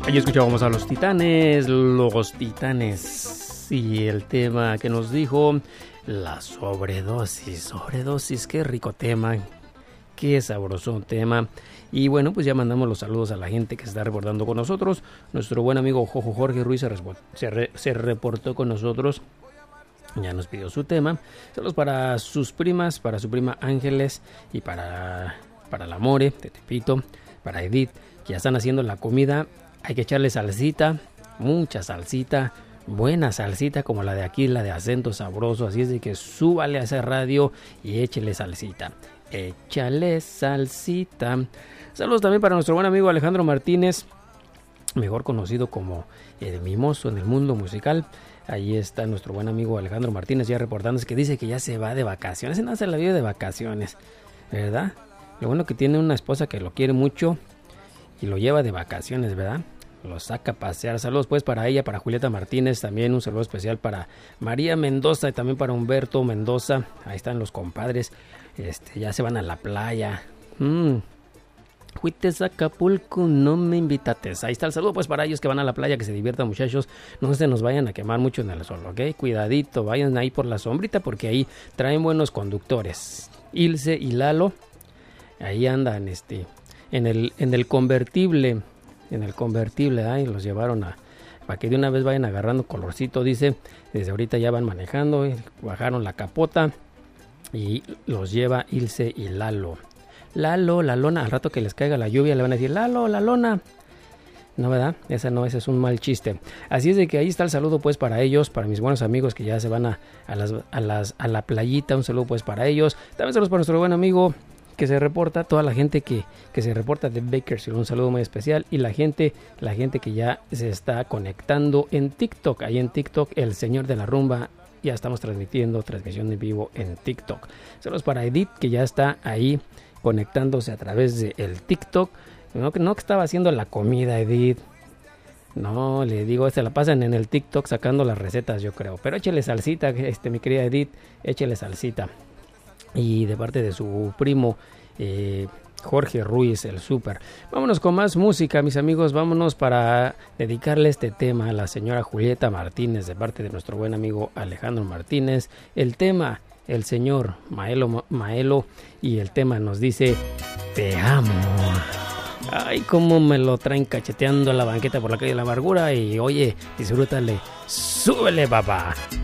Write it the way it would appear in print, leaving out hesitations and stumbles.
Ahí escuchábamos a los Titanes, y el tema que nos dijo, la sobredosis, qué rico tema, qué sabroso tema. Y bueno, pues ya mandamos los saludos a la gente que se está reportando con nosotros. Nuestro buen amigo Jorge Ruiz se reportó con nosotros, ya nos pidió su tema. Saludos para sus primas, para su prima Ángeles y para la More de Tepito, para Edith, que ya están haciendo la comida. Hay que echarle salsita, mucha salsita, buena salsita como la de aquí, la de acento sabroso. Así es de que súbale a ese radio y échele salsita. Échale salsita. Saludos también para nuestro buen amigo Alejandro Martínez, mejor conocido como el Mimoso en el mundo musical. Ahí está nuestro buen amigo Alejandro Martínez ya reportándose, que dice que ya se va de vacaciones. Se nace la vida de vacaciones, ¿verdad? Lo bueno que tiene una esposa que lo quiere mucho y lo lleva de vacaciones, ¿verdad? Lo saca a pasear. Saludos pues para ella, para Julieta Martínez, también un saludo especial para María Mendoza y también para Humberto Mendoza. Ahí están los compadres, ya se van a la playa. Fuites a Acapulco, no me invitates. Ahí está el saludo pues para ellos que van a la playa, que se diviertan, muchachos. No se nos vayan a quemar mucho en el sol, ¿ok? Cuidadito, vayan ahí por la sombrita porque ahí traen buenos conductores. Ilse y Lalo, ahí andan en el convertible. Ahí los llevaron para que de una vez vayan agarrando colorcito, dice. Desde ahorita ya van manejando, bajaron la capota y los lleva Ilse y Lalo. Lalo, la lona, al rato que les caiga la lluvia le van a decir, Lalo, la lona. No, ¿verdad? Ese es un mal chiste. Así es de que ahí está el saludo pues para ellos, para mis buenos amigos que ya se van a la playita. Un saludo pues para ellos. También saludos para nuestro buen amigo que se reporta, toda la gente que se reporta de Bakersfield, un saludo muy especial. Y la gente que ya se está conectando en TikTok. Ahí en TikTok, el señor de la rumba, ya estamos transmitiendo transmisión en vivo en TikTok. Saludos para Edith, que ya está ahí conectándose a través del TikTok. No que estaba haciendo la comida, Edith. No, le digo, se la pasan en el TikTok sacando las recetas, yo creo. Pero échele salsita, mi querida Edith, échele salsita. Y de parte de su primo Jorge Ruiz, el súper. Vámonos con más música, mis amigos. Vámonos para dedicarle este tema a la señora Julieta Martínez, de parte de nuestro buen amigo Alejandro Martínez. El tema, el señor Maelo, y el tema nos dice, te amo. Ay, cómo me lo traen cacheteando a la banqueta por la calle de la amargura. Y oye, disfrútale, súbele, papá.